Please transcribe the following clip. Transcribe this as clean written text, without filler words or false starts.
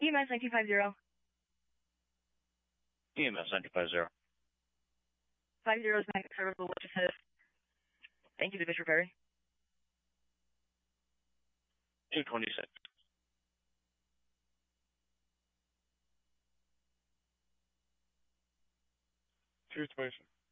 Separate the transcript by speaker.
Speaker 1: EMS 1950.
Speaker 2: EMS 950.
Speaker 1: 50 is Mac service will just hit. Thank you to Bishop Perry.
Speaker 2: 226.
Speaker 3: 226.